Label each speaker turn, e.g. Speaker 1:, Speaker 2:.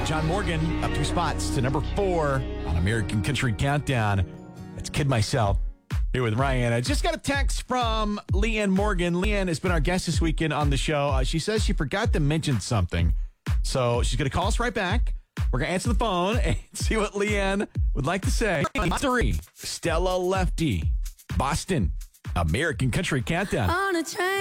Speaker 1: John Morgan up 2 spots to number 4 on American Country Countdown. It's Kid Myself here with Ryan. I just got a text from Leanne Morgan. Leanne has been our guest this weekend on the show. She says she forgot to mention something. So she's going to call us right back. We're going to answer the phone and see what Leanne would like to say. 3, Stella Lefty, Boston, American Country Countdown.
Speaker 2: On a train.